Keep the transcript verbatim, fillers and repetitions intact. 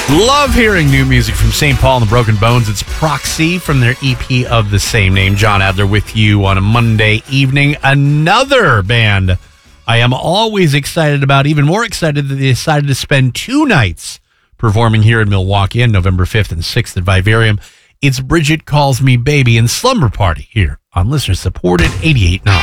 Love hearing new music from Saint Paul and the Broken Bones. It's Proxy from their E P of the same name. John Adler with you on a Monday evening. Another band I am always excited about, even more excited that they decided to spend two nights performing here in Milwaukee on November fifth and sixth at Vivarium. It's Bridget Calls Me Baby and Slumber Party here on listener-supported eighty-eight point nine.